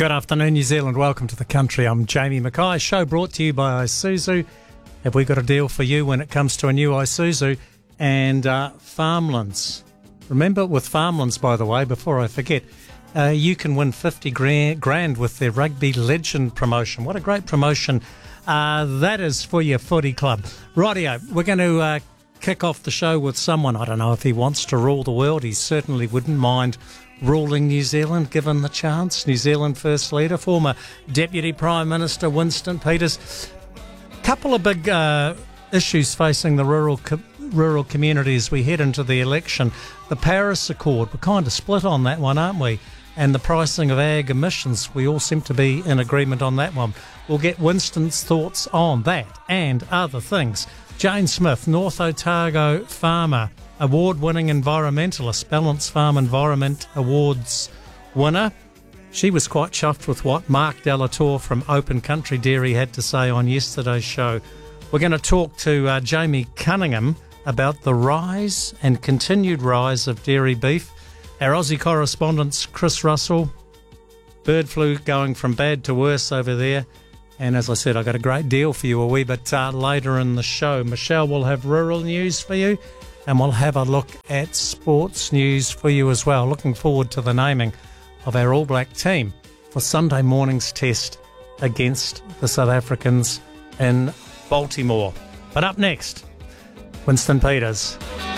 Good afternoon, New Zealand. Welcome to the country. I'm Jamie Mackay. Show brought to you by Isuzu. Have we got a deal for you when it comes to a new Isuzu? And Farmlands. Remember, with Farmlands, by the way, before I forget, you can win 50 grand with their Rugby Legend promotion. What a great promotion that is for your footy club. Rightio, we're going to kick off the show with someone. I don't know if he wants to rule the world. He certainly wouldn't mind ruling New Zealand, given the chance. New Zealand First Leader, former Deputy Prime Minister Winston Peters. Couple of big issues facing the rural community as we head into the election. The Paris Accord, we're kind of split on that one, aren't we? And the pricing of ag emissions, we all seem to be in agreement on that one. We'll get Winston's thoughts on that and other things. Jane Smith, North Otago farmer, award-winning environmentalist, Balance Farm Environment Awards winner. She was quite chuffed with what Mark Delatour from Open Country Dairy had to say on yesterday's show. We're going to talk to Jamie Cunningham about the rise and continued rise of dairy beef. Our Aussie correspondent, Chris Russell, bird flu going from bad to worse over there. And as I said, I got a great deal for you a wee bit later in the show. Michelle will have rural news for you, and we'll have a look at sports news for you as well. Looking forward to the naming of our All Black team for Sunday morning's test against the South Africans in Baltimore. But up next, Winston Peters.